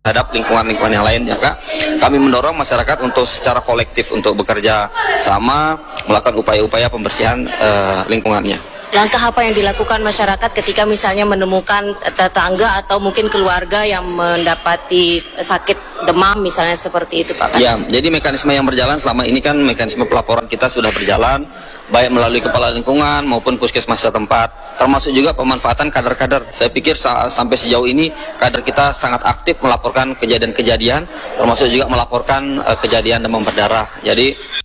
terhadap lingkungan-lingkungan yang lain, ya Kak. Kami mendorong masyarakat untuk secara kolektif untuk bekerja sama, melakukan upaya-upaya pembersihan lingkungannya. Langkah apa yang dilakukan masyarakat ketika misalnya menemukan tetangga atau mungkin keluarga yang mendapati sakit demam misalnya seperti itu Pak? Ya, jadi mekanisme yang berjalan selama ini kan mekanisme pelaporan kita sudah berjalan, baik melalui kepala lingkungan maupun puskesmas setempat, termasuk juga pemanfaatan kader-kader. Saya pikir sampai sejauh ini kader kita sangat aktif melaporkan kejadian-kejadian, termasuk juga melaporkan kejadian demam berdarah. Jadi